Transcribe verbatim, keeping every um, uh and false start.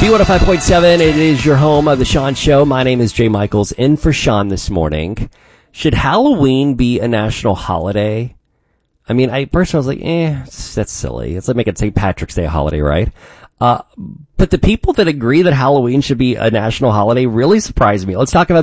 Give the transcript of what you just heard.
B one oh five point seven, it is your home of the Sean Show. My name is Jay Michaels, in for Sean this morning. Should Halloween be a national holiday? I mean, I personally was like, eh, that's silly. It's like making Saint Patrick's Day a holiday, right? Uh, but the people that agree that Halloween should be a national holiday really surprise me. Let's talk about